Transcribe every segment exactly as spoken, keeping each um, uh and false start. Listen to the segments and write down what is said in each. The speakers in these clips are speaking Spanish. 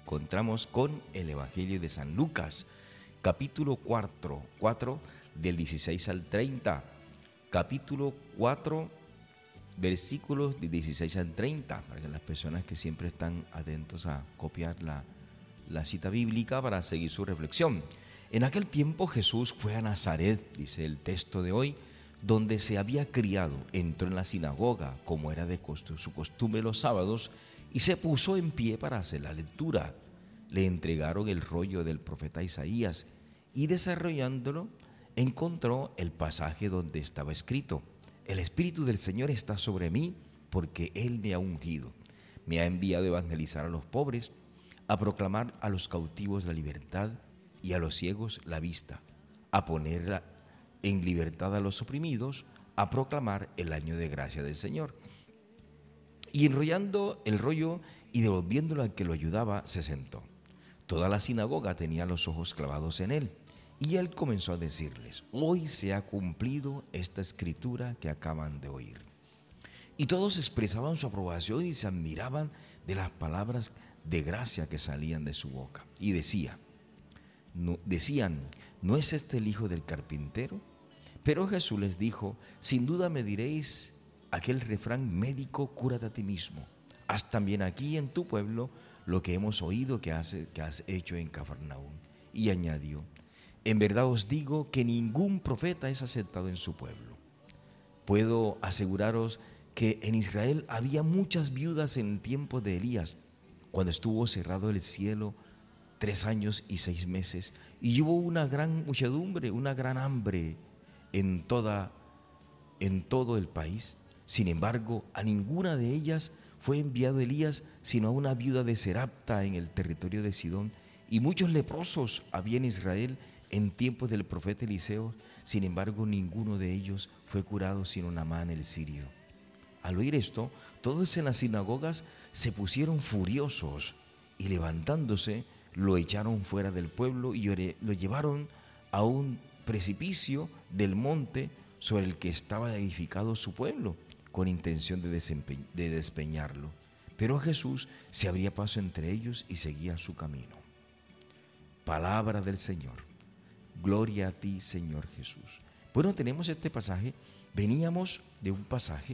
encontramos con el Evangelio de San Lucas, capítulo cuatro, cuatro del dieciséis al treinta. Capítulo cuatro, versículos de dieciséis al treinta, para que las personas que siempre están atentos a copiar la, la cita bíblica para seguir su reflexión. En aquel tiempo Jesús fue a Nazaret, dice el texto de hoy, donde se había criado. Entró en la sinagoga, como era de costu- su costumbre los sábados, y se puso en pie para hacer la lectura. Le entregaron el rollo del profeta Isaías, y desarrollándolo, encontró el pasaje donde estaba escrito: el Espíritu del Señor está sobre mí, porque Él me ha ungido. Me ha enviado a evangelizar a los pobres, a proclamar a los cautivos la libertad y a los ciegos la vista, a poner en libertad a los oprimidos, a proclamar el año de gracia del Señor. Y enrollando el rollo y devolviéndolo al que lo ayudaba, se sentó. Toda la sinagoga tenía los ojos clavados en él. Y él comenzó a decirles: hoy se ha cumplido esta escritura que acaban de oír. Y todos expresaban su aprobación y se admiraban de las palabras de gracia que salían de su boca. Y decía, no, decían, ¿no es este el hijo del carpintero? Pero Jesús les dijo: sin duda me diréis aquel refrán médico, cúrate a ti mismo. Haz también aquí en tu pueblo lo que hemos oído que has, que has hecho en Cafarnaúm. Y añadió: en verdad os digo que ningún profeta es aceptado en su pueblo. Puedo aseguraros que en Israel había muchas viudas en el tiempo de Elías, cuando estuvo cerrado el cielo tres años y seis meses, y hubo una gran muchedumbre, una gran hambre en, toda, en todo el país. Sin embargo, a ninguna de ellas fue enviado Elías, sino a una viuda de Serapta en el territorio de Sidón. Y muchos leprosos había en Israel en tiempos del profeta Eliseo. Sin embargo, ninguno de ellos fue curado, sino Naamán el sirio. Al oír esto, todos en las sinagogas se pusieron furiosos y levantándose, lo echaron fuera del pueblo y lo llevaron a un precipicio del monte sobre el que estaba edificado su pueblo, con intención de, desempe- de despeñarlo. Pero Jesús se abría paso entre ellos y seguía su camino. Palabra del Señor. Gloria a ti, Señor Jesús. Bueno, tenemos este pasaje. Veníamos de un pasaje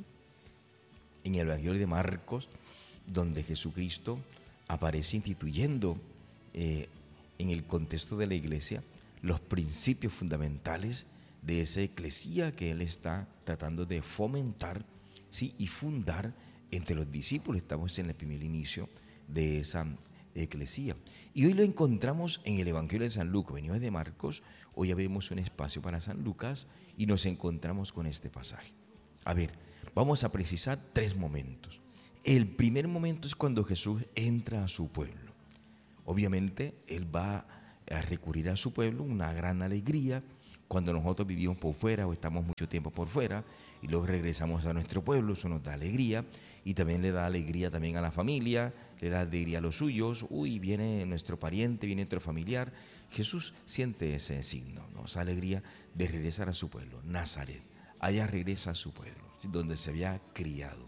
en el Evangelio de Marcos, donde Jesucristo aparece instituyendo eh, en el contexto de la iglesia los principios fundamentales de esa eclesía que Él está tratando de fomentar, ¿sí?, y fundar entre los discípulos. Estamos en el primer inicio de esa eclesía. Y hoy lo encontramos en el Evangelio de San Lucas. Venimos de Marcos, hoy abrimos un espacio para San Lucas y nos encontramos con este pasaje. A ver, vamos a precisar tres momentos. El primer momento es cuando Jesús entra a su pueblo. Obviamente, Él va a recurrir a su pueblo, una gran alegría. Cuando nosotros vivimos por fuera o estamos mucho tiempo por fuera y luego regresamos a nuestro pueblo, eso nos da alegría, y también le da alegría también a la familia, le da alegría a los suyos. Uy, viene nuestro pariente, viene nuestro familiar. Jesús siente ese signo, ¿no?, esa alegría de regresar a su pueblo, Nazaret. Allá regresa a su pueblo, donde se había criado.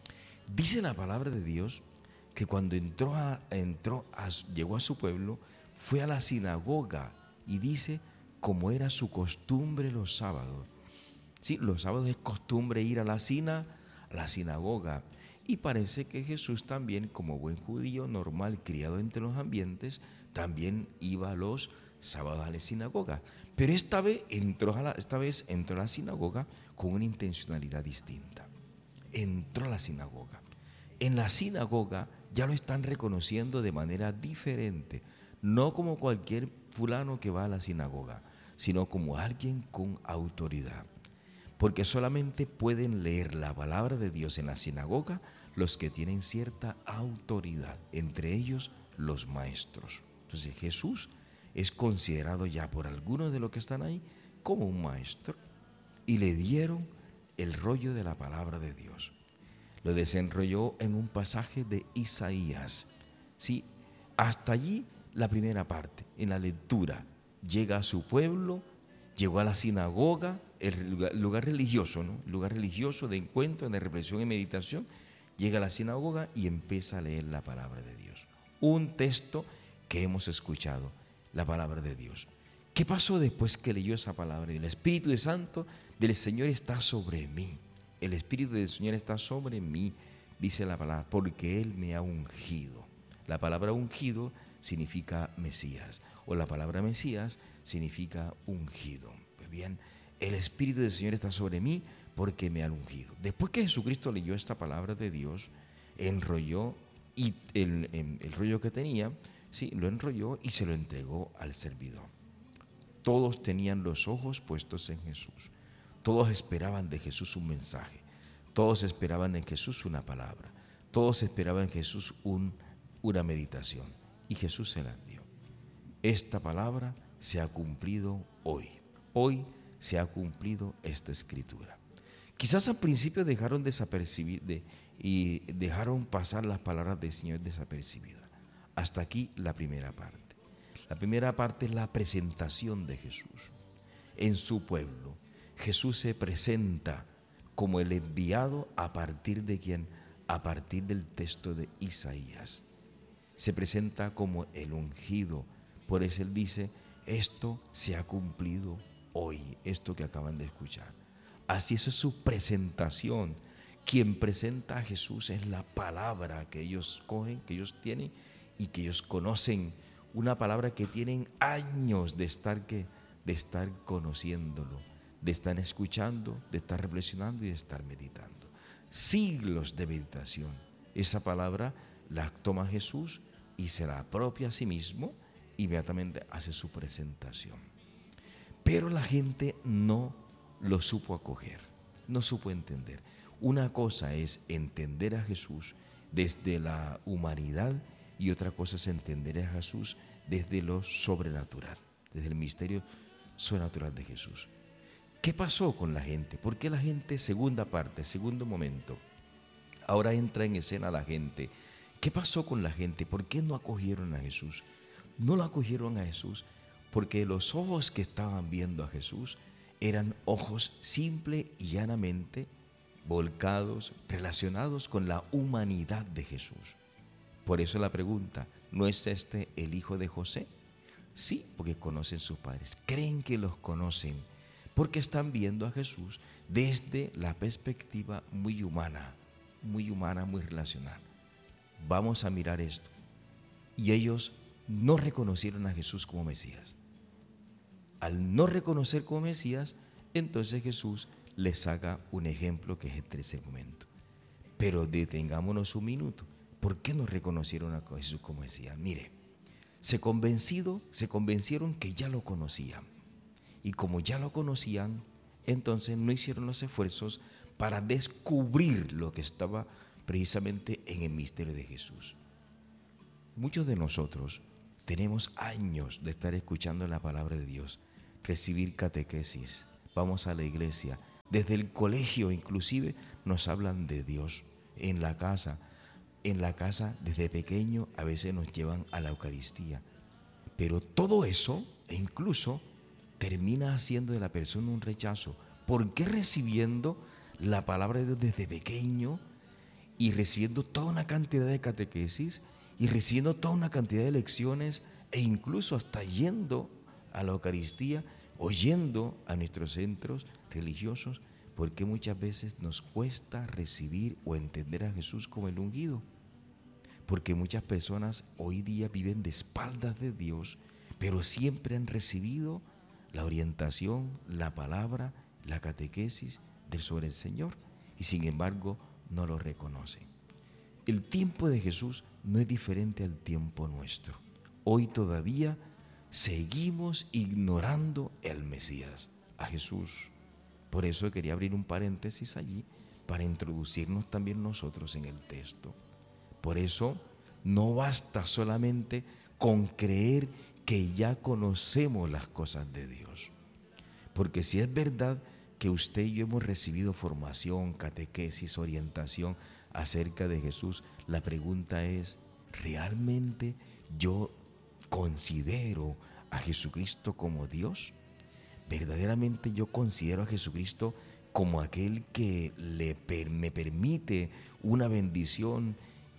Dice la palabra de Dios que cuando entró a, entró a, llegó a su pueblo, fue a la sinagoga y dice, como era su costumbre los sábados. Sí, los sábados es costumbre ir a la sina, a la sinagoga. Y parece que Jesús también, como buen judío normal, criado entre los ambientes, también iba a los sábados a la sinagoga. Pero esta vez entró a la, esta vez entró a la sinagoga con una intencionalidad distinta. Entró a la sinagoga. En la sinagoga ya lo están reconociendo de manera diferente, no como cualquier fulano que va a la sinagoga, sino como alguien con autoridad. Porque solamente pueden leer la palabra de Dios en la sinagoga los que tienen cierta autoridad, entre ellos los maestros. Entonces Jesús es considerado ya por algunos de los que están ahí como un maestro, y le dieron el rollo de la palabra de Dios. Lo desenrolló en un pasaje de Isaías. Sí, hasta allí la primera parte, en la lectura. Llega a su pueblo, llegó a la sinagoga, el lugar, lugar religioso, ¿no? Lugar religioso de encuentro, de reflexión y meditación. Llega a la sinagoga y empieza a leer la palabra de Dios. un texto que hemos escuchado, la palabra de Dios. ¿Qué pasó después que leyó esa palabra? El Espíritu Santo del Señor está sobre mí. El Espíritu del Señor está sobre mí, dice la palabra, porque Él me ha ungido. La palabra ungido significa Mesías, o la palabra Mesías significa ungido. Pues bien, el Espíritu del Señor está sobre mí porque me ha ungido. Después que Jesucristo leyó esta palabra de Dios, enrolló y el, el, el rollo que tenía, sí, lo enrolló y se lo entregó al servidor. Todos tenían los ojos puestos en Jesús. Todos esperaban de Jesús un mensaje. Todos esperaban en Jesús una palabra. Todos esperaban en Jesús un, una meditación. Y Jesús se las dio. Esta palabra se ha cumplido hoy. Hoy se ha cumplido esta escritura. Quizás al principio dejaron desapercibir de, y dejaron pasar las palabras del Señor desapercibidas. Hasta aquí la primera parte. La primera parte es la presentación de Jesús en su pueblo. Jesús se presenta como el enviado a partir de quién, a partir del texto de Isaías. Se presenta como el ungido. Por eso él dice, esto se ha cumplido hoy, esto que acaban de escuchar. Así es su presentación. Quien presenta a Jesús es la palabra que ellos cogen, que ellos tienen y que ellos conocen. Una palabra que tienen años de estar, que, de estar conociéndolo, de estar escuchando, de estar reflexionando y de estar meditando. Siglos de meditación. Esa palabra la toma Jesús y se la apropia a sí mismo, inmediatamente hace su presentación. Pero la gente no lo supo acoger, no supo entender. Una cosa es entender a Jesús desde la humanidad y otra cosa es entender a Jesús desde lo sobrenatural, desde el misterio sobrenatural de Jesús. ¿Qué pasó con la gente? ¿Por qué la gente, segunda parte, segundo momento, ahora entra en escena la gente? ¿Qué pasó con la gente? ¿Por qué no acogieron a Jesús? No lo acogieron a Jesús porque los ojos que estaban viendo a Jesús eran ojos simple y llanamente volcados, relacionados con la humanidad de Jesús. Por eso la pregunta, ¿no es este el hijo de José? Sí, porque conocen sus padres, creen que los conocen, porque están viendo a Jesús desde la perspectiva muy humana, muy humana, muy relacional. Vamos a mirar esto. Y ellos no reconocieron a Jesús como Mesías. Al no reconocer como Mesías, entonces Jesús les haga un ejemplo que es el tercer momento. Pero detengámonos un minuto. ¿Por qué no reconocieron a Jesús como Mesías? Mire, se, convencido, se convencieron que ya lo conocían. Y como ya lo conocían, entonces no hicieron los esfuerzos para descubrir lo que estaba precisamente en el misterio de Jesús. Muchos de nosotros tenemos años de estar escuchando la palabra de Dios, recibir catequesis, vamos a la iglesia, desde el colegio inclusive nos hablan de Dios en la casa. En la casa, desde pequeño, a veces nos llevan a la Eucaristía. Pero todo eso, e incluso, termina haciendo de la persona un rechazo. ¿Por qué recibiendo la palabra de Dios desde pequeño y recibiendo toda una cantidad de catequesis y recibiendo toda una cantidad de lecciones e incluso hasta yendo a la Eucaristía o yendo a nuestros centros religiosos? Porque muchas veces nos cuesta recibir o entender a Jesús como el ungido. Porque muchas personas hoy día viven de espaldas de Dios, pero siempre han recibido la orientación, la palabra, la catequesis del sobre el Señor y sin embargo no lo reconocen. El tiempo de Jesús no es diferente al tiempo nuestro. Hoy todavía seguimos ignorando el Mesías, a Jesús. Por eso quería abrir un paréntesis allí para introducirnos también nosotros en el texto. Por eso no basta solamente con creer que ya conocemos las cosas de Dios. Porque si es verdad que usted y yo hemos recibido formación, catequesis, orientación acerca de Jesús, la pregunta es, ¿realmente yo considero a Jesucristo como Dios? ¿Verdaderamente yo considero a Jesucristo como aquel que le, me permite una bendición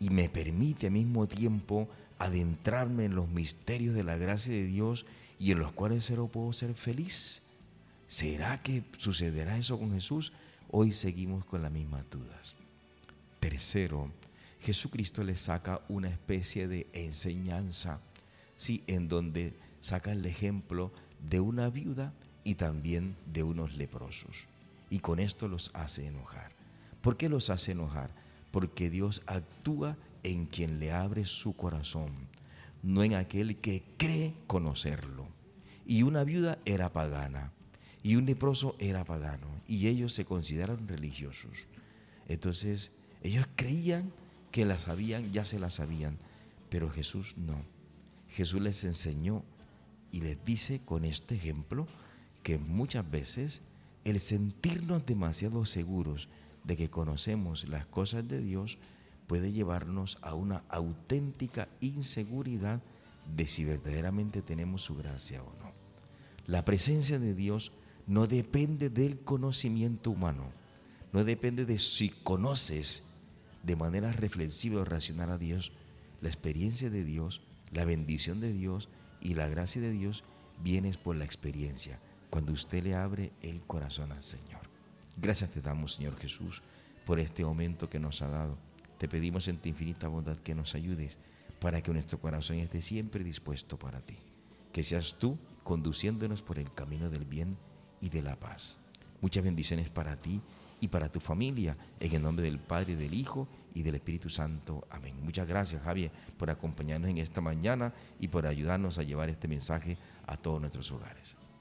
y me permite al mismo tiempo adentrarme en los misterios de la gracia de Dios y en los cuales solo puedo ser feliz. ¿Será que sucederá eso con Jesús? Hoy seguimos con las mismas dudas. Tercero, Jesucristo le saca una especie de enseñanza, sí, en donde saca el ejemplo de una viuda y también de unos leprosos. Y con esto los hace enojar. ¿Por qué los hace enojar? Porque Dios actúa en quien le abre su corazón, no en aquel que cree conocerlo. Y una viuda era pagana, y un leproso era pagano, y ellos se consideraron religiosos. Entonces, ellos creían que la sabían, ya se la sabían, pero Jesús no. Jesús les enseñó y les dice con este ejemplo que muchas veces el sentirnos demasiado seguros de que conocemos las cosas de Dios puede llevarnos a una auténtica inseguridad de si verdaderamente tenemos su gracia o no. La presencia de Dios no depende del conocimiento humano, no depende de si conoces de manera reflexiva o racional a Dios. La experiencia de Dios, la bendición de Dios y la gracia de Dios viene por la experiencia, cuando usted le abre el corazón al Señor. Gracias te damos, Señor Jesús, por este momento que nos ha dado. Te pedimos en tu infinita bondad que nos ayudes para que nuestro corazón esté siempre dispuesto para ti. Que seas tú conduciéndonos por el camino del bien y de la paz. Muchas bendiciones para ti y para tu familia, en el nombre del Padre, del Hijo y del Espíritu Santo. Amén. Muchas gracias, Javier, por acompañarnos en esta mañana y por ayudarnos a llevar este mensaje a todos nuestros hogares.